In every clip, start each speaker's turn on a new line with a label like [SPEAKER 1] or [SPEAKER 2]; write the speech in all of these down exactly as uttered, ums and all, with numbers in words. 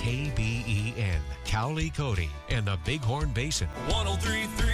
[SPEAKER 1] K B E N, Cowley, Cody, and the Bighorn Basin.
[SPEAKER 2] one oh three point three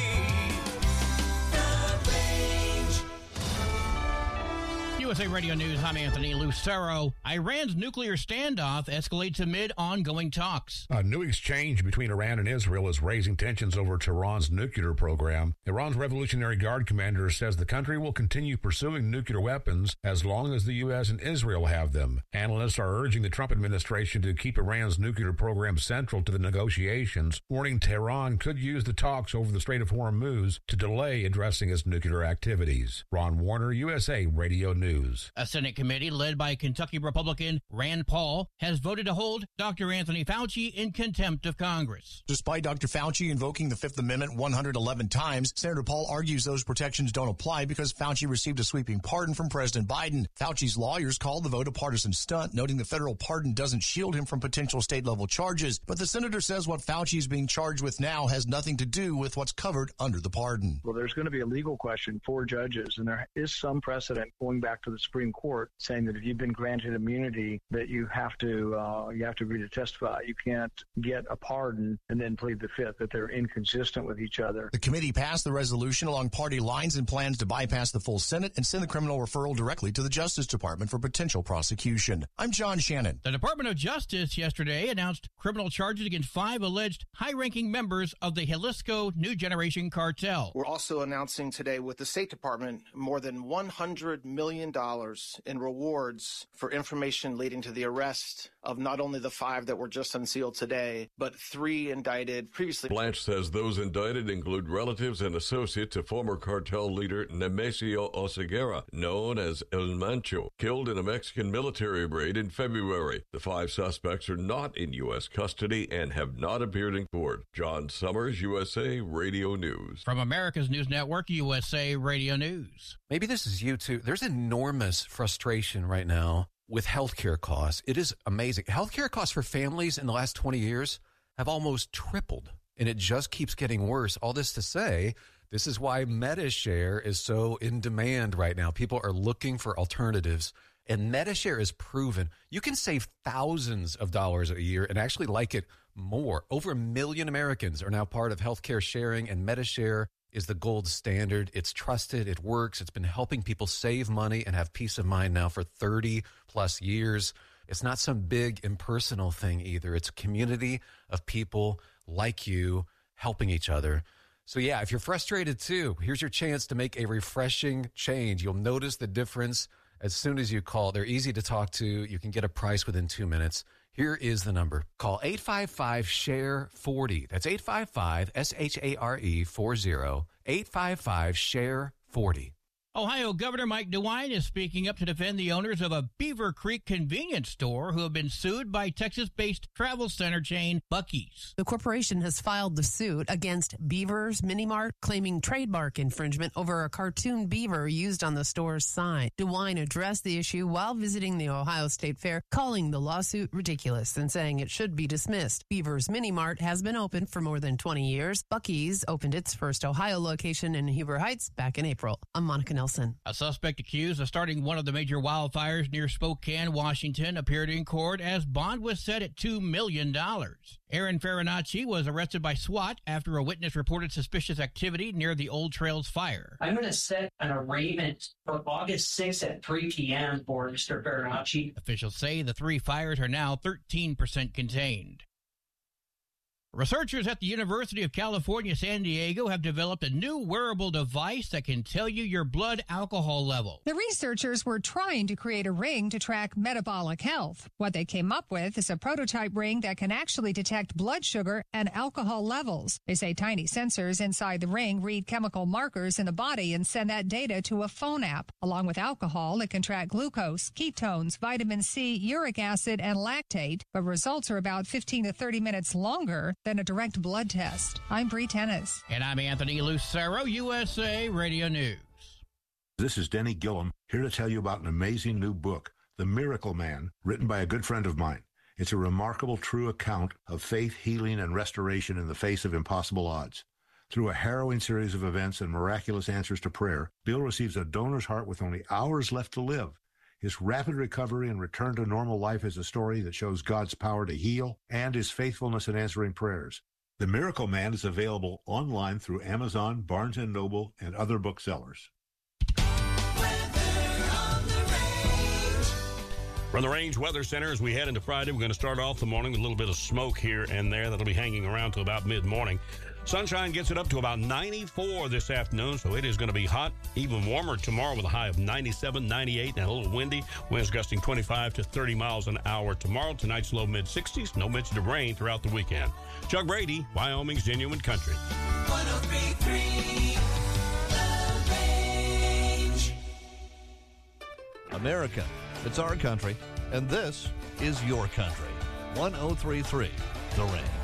[SPEAKER 3] U S A Radio News, I'm Anthony Lucero. Iran's nuclear standoff escalates amid ongoing talks.
[SPEAKER 4] A new exchange between Iran and Israel is raising tensions over Tehran's nuclear program. Iran's Revolutionary Guard commander says the country will continue pursuing nuclear weapons as long as the U S and Israel have them. Analysts are urging the Trump administration to keep Iran's nuclear program central to the negotiations, warning Tehran could use the talks over the Strait of Hormuz to delay addressing its nuclear activities. Ron Warner, U S A Radio News.
[SPEAKER 3] A Senate committee led by Kentucky Republican Rand Paul has voted to hold Doctor Anthony Fauci in contempt of Congress.
[SPEAKER 5] Despite Doctor Fauci invoking the Fifth Amendment one hundred eleven times, Senator Paul argues those protections don't apply because Fauci received a sweeping pardon from President Biden. Fauci's lawyers called the vote a partisan stunt, noting the federal pardon doesn't shield him from potential state-level charges. But the senator says what Fauci is being charged with now has nothing to do with what's covered under the pardon.
[SPEAKER 6] Well, there's going to be a legal question for judges, and there is some precedent going back to the Supreme Court saying that if you've been granted immunity, that you have to uh, you have to agree to testify. You can't get a pardon and then plead the Fifth, that they're inconsistent with each other.
[SPEAKER 5] The committee passed the resolution along party lines and plans to bypass the full Senate and send the criminal referral directly to the Justice Department for potential prosecution. I'm John Shannon.
[SPEAKER 3] The Department of Justice yesterday announced criminal charges against five alleged high-ranking members of the Jalisco New Generation Cartel.
[SPEAKER 7] We're also announcing today with the State Department more than one hundred million dollars in rewards for information leading to the arrest of not only the five that were just unsealed today, but three indicted previously.
[SPEAKER 8] Blanche says those indicted include relatives and associates of former cartel leader Nemesio Oseguera, known as El Mancho, killed in a Mexican military raid in February. The five suspects are not in U S custody and have not appeared in court. John Summers, U S A Radio News.
[SPEAKER 3] From America's News Network, U S A Radio News.
[SPEAKER 9] Maybe this is you too. There's enormous frustration right now with healthcare costs. It is amazing. Healthcare costs for families in the last twenty years have almost tripled, and it just keeps getting worse. All this to say, this is why MediShare is so in demand right now. People are looking for alternatives, and MediShare is proven. You can save thousands of dollars a year and actually like it more. Over a million Americans are now part of healthcare sharing, and MediShare is the gold standard. It's trusted. It works. It's been helping people save money and have peace of mind now for thirty plus years. It's not some big impersonal thing either. It's a community of people like you helping each other. So yeah, if you're frustrated too, here's your chance to make a refreshing change. You'll notice the difference as soon as you call. They're easy to talk to. You can get a price within two minutes. Here is the number. Call eight five five, S H A R E, forty. That's eight five five, S H A R E, forty. eight five five, S H A R E, forty.
[SPEAKER 3] Ohio Governor Mike DeWine is speaking up to defend the owners of a Beaver Creek convenience store who have been sued by Texas-based travel center chain Buc-ee's.
[SPEAKER 10] The corporation has filed the suit against Beaver's Mini Mart, claiming trademark infringement over a cartoon beaver used on the store's sign. DeWine addressed the issue while visiting the Ohio State Fair, calling the lawsuit ridiculous and saying it should be dismissed. Beaver's Mini Mart has been open for more than twenty years. Buc-ee's opened its first Ohio location in Heber Heights back in April. I'm Monica Nelson.
[SPEAKER 3] A suspect accused of starting one of the major wildfires near Spokane, Washington, appeared in court as bond was set at two million dollars. Aaron Farinacci was arrested by SWAT after a witness reported suspicious activity near the Old Trails fire.
[SPEAKER 11] I'm going to set an arraignment for August sixth at three p.m. for Mister Farinacci.
[SPEAKER 3] Officials say the three fires are now thirteen percent contained. Researchers at the University of California, San Diego have developed a new wearable device that can tell you your blood alcohol level.
[SPEAKER 12] The researchers were trying to create a ring to track metabolic health. What they came up with is a prototype ring that can actually detect blood sugar and alcohol levels. They say tiny sensors inside the ring read chemical markers in the body and send that data to a phone app. Along with alcohol, it can track glucose, ketones, vitamin C, uric acid, and lactate, but results are about fifteen to thirty minutes longer than a direct blood test. I'm Bree Tennis.
[SPEAKER 3] And I'm Anthony Lucero, U S A Radio News.
[SPEAKER 13] This is Denny Gillum, here to tell you about an amazing new book, The Miracle Man, written by a good friend of mine. It's a remarkable, true account of faith, healing, and restoration in the face of impossible odds. Through a harrowing series of events and miraculous answers to prayer, Bill receives a donor's heart with only hours left to live. His rapid recovery and return to normal life is a story that shows God's power to heal and his faithfulness in answering prayers. The Miracle Man is available online through Amazon, Barnes and Noble, and other booksellers.
[SPEAKER 2] From the Range Weather Center, as we head into Friday, we're going to start off the morning with a little bit of smoke here and there. That'll be hanging around till about mid-morning. Sunshine gets it up to about ninety-four this afternoon, so it is going to be hot, even warmer tomorrow with a high of ninety-seven, ninety-eight, and a little windy. Winds gusting twenty-five to thirty miles an hour tomorrow. Tonight's low mid-sixties. No mention of rain throughout the weekend. Chuck Brady, Wyoming's Genuine Country.
[SPEAKER 14] one oh three point three The Range.
[SPEAKER 15] America, it's our country, and this is your country. one oh three point three The Range.